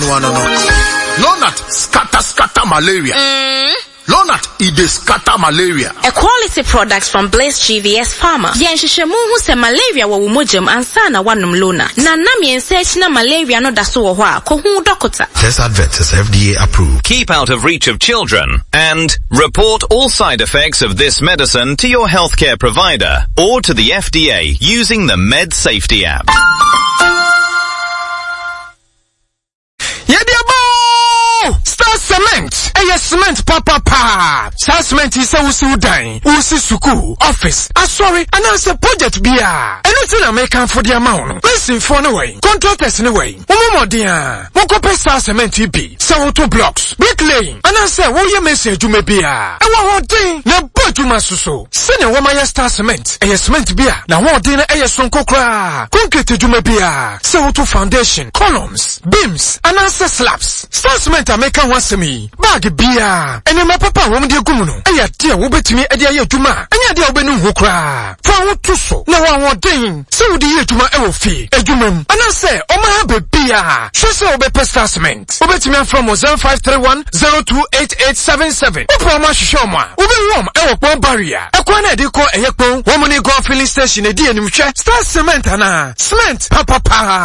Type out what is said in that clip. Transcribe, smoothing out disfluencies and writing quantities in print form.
Lonat scatter malaria. Lonat ide scatter malaria. A quality product from Blaze GVS Pharma. Yenshishemu hu se malaria wa umojam ansana wanum lona. Na nam yensearch na malaria no daso wo hwa ko hu dokota. This advert is FDA approved. Keep out of reach of children and report all side effects of this medicine to your healthcare provider or to the FDA using the Med Safety app. Star Cement. Cement papa. Star Cement is a udan. Usi suku. Office. Sorry. And as a project bia. Anything American for the amount. Listen for no way. Contractors anyway. Umo dia. Mokope Star Cement be. Sawoto blocks. Bricklaying. And I say, wo ye message you may be a. Ewa thing. Na boju masuso. Sene woma ya Star Cement. Cement bia. Na wo din sonko kra. Concrete you may be a. Sawoto foundation. Columns. Beams. And answer slabs. Star Cement American wants me. Bag bia. Ene ma papa wo mde gumuno. Eya dia wo betimi ede aye adwuma. Anya dia wo benu ho kra. Fa wo tuso. Na wo den. Se wo de ye adwuma e wo fi. Adwumam. Ana se o ma ha be bia. Hwe se wo be Star Cement. Wo betimi from 0531028877. Wo pro ma hwehwe mo a. Wo be wom e wo pon barrier. Ekwa na de ko eye pon. Wo mo ni go filling station e di anim hwe. Star Cement ana. Cement papa.